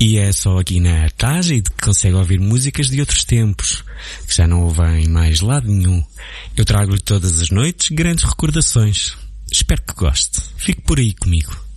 E é só aqui na Tágide que consegue ouvir músicas de outros tempos, que já não ouvem em mais lado nenhum. Eu trago-lhe todas as noites grandes recordações. Espero que goste. Fique por aí comigo.